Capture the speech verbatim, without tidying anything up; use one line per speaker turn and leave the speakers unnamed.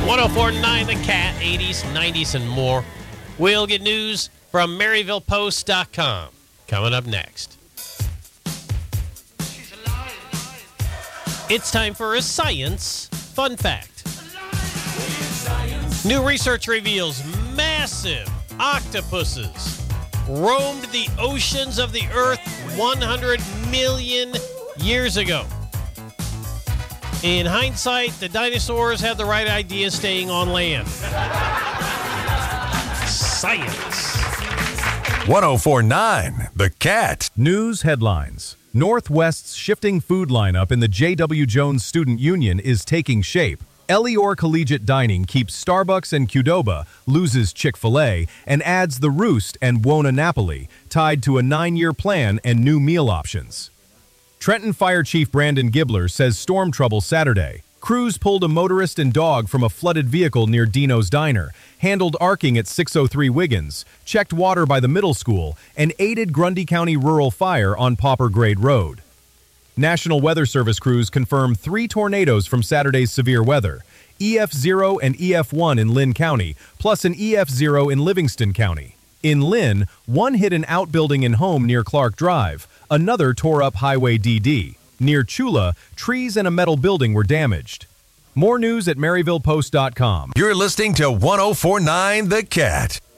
one oh four point nine The Cat, eighties, nineties, and more. We'll get news from Maryville Post dot com coming up next. It's time for a science fun fact. New research reveals massive octopuses roamed the oceans of the Earth one hundred million years ago. In hindsight, the dinosaurs had the right idea staying on land. Science.
one oh four point nine The Cat.
News headlines. Northwest's shifting food lineup in the J W. Jones Student Union is taking shape. Elior Collegiate Dining keeps Starbucks and Qdoba, loses Chick-fil-A, and adds The Roost and Buona Napoli, tied to a nine-year plan and new meal options. Trenton Fire Chief Brandon Gibler says storm trouble Saturday. Crews pulled a motorist and dog from a flooded vehicle near Dino's Diner, handled arcing at six oh three Wiggins, checked water by the middle school, and aided Grundy County Rural Fire on Pauper Grade Road. National Weather Service crews confirm three tornadoes from Saturday's severe weather, E F zero and E F one in Lynn County, plus an E F zero in Livingston County. In Lynn, one hit an outbuilding and home near Clark Drive. Another tore up Highway D D. Near Chula, trees and a metal building were damaged. More news at Maryville Post dot com.
You're listening to one oh four point nine The Cat.